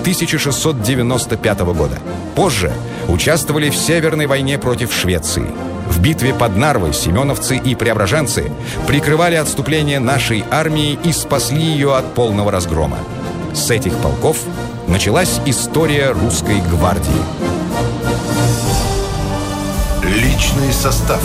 1695 года. Позже участвовали в Северной войне против Швеции. В битве под Нарвой семеновцы и преображенцы прикрывали отступление нашей армии и спасли ее от полного разгрома. С этих полков началась история русской гвардии. Личный состав.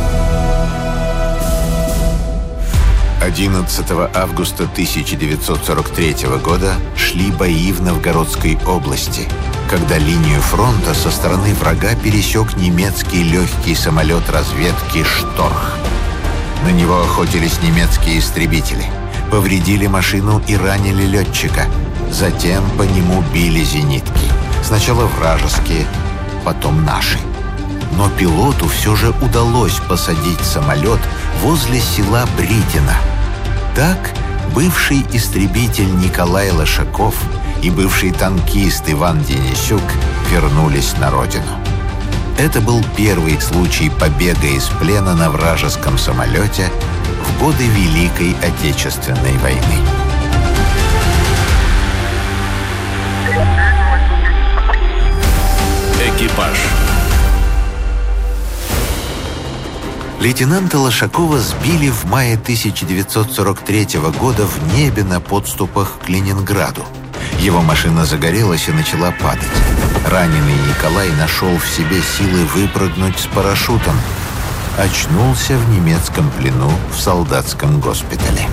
11 августа 1943 года шли бои в Новгородской области, когда линию фронта со стороны врага пересек немецкий легкий самолет разведки «Шторх». На него охотились немецкие истребители, повредили машину и ранили летчика. Затем по нему били зенитки. Сначала вражеские, потом наши. Но пилоту все же удалось посадить самолет возле села Бритино. Так бывший истребитель Николай Лошаков и бывший танкист Иван Денисюк вернулись на родину. Это был первый случай побега из плена на вражеском самолете в годы Великой Отечественной войны. Экипаж. Лейтенанта Лошакова сбили в мае 1943 года в небе на подступах к Ленинграду. Его машина загорелась и начала падать. Раненый Николай нашел в себе силы выпрыгнуть с парашютом. Очнулся в немецком плену в солдатском госпитале.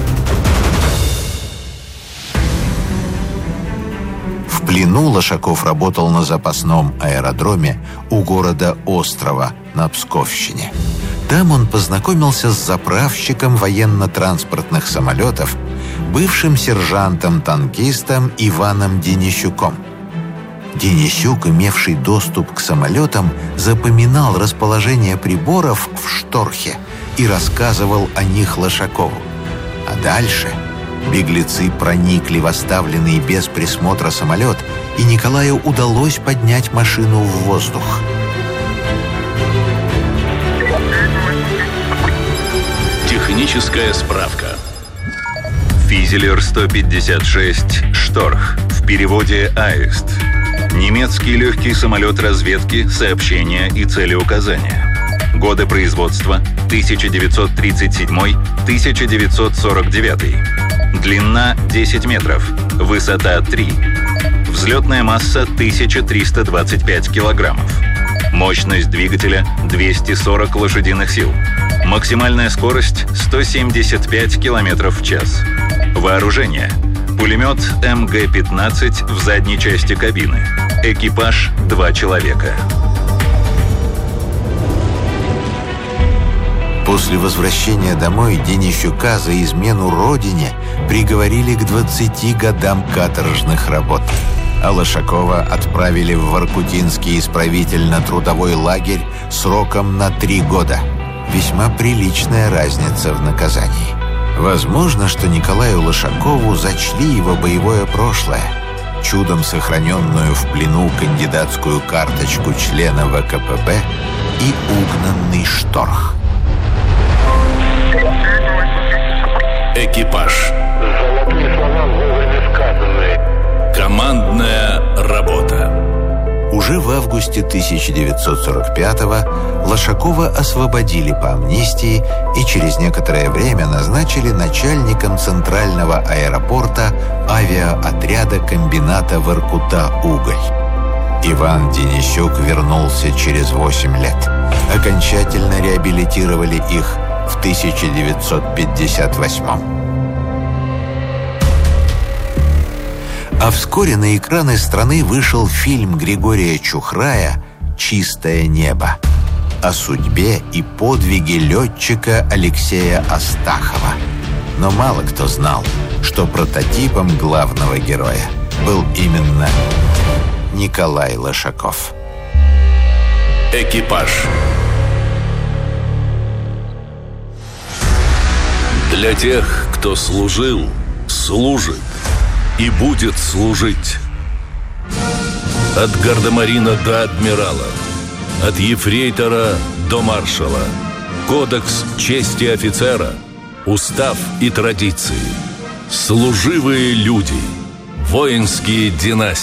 В плену Лошаков работал на запасном аэродроме у города Острова на Псковщине. Там он познакомился с заправщиком военно-транспортных самолетов, бывшим сержантом-танкистом Иваном Денисюком. Денисюк, имевший доступ к самолетам, запоминал расположение приборов в «Шторхе» и рассказывал о них Лошакову. А дальше беглецы проникли в оставленный без присмотра самолет, и Николаю удалось поднять машину в воздух. Техническая справка. Физелер 156 «Шторх», в переводе «Аист». Немецкий легкий самолет разведки, сообщения и целеуказания. Годы производства 1937-1949. Длина 10 метров, высота 3. Взлетная масса 1325 килограммов. Мощность двигателя 240 лошадиных сил. Максимальная скорость 175 километров в час. Вооружение. Пулемет МГ-15 в задней части кабины. Экипаж 2 человека. После возвращения домой Денисюка за измену родине приговорили к 20 годам каторжных работ, а Лошакова отправили в Воркутинский исправительно-трудовой лагерь сроком на 3 года. Весьма приличная разница в наказании. Возможно, что Николаю Лошакову зачли его боевое прошлое, чудом сохраненную в плену кандидатскую карточку члена ВКПБ и угнанный «Шторх». Экипаж. Золотые слова вовремя сказанные. Командная работа. Уже в августе 1945-го Лошакова освободили по амнистии и через некоторое время назначили начальником центрального аэропорта авиаотряда комбината «Воркута-Уголь». Иван Денисюк вернулся через 8 лет. Окончательно реабилитировали их в 1958-м. А вскоре на экраны страны вышел фильм Григория Чухрая «Чистое небо» о судьбе и подвиге летчика Алексея Астахова. Но мало кто знал, что прототипом главного героя был именно Николай Лошаков. Экипаж. Для тех, кто служил, служит и будет служить. От гардемарина до адмирала, от ефрейтора до маршала. Кодекс чести офицера, устав и традиции. Служивые люди, воинские династии.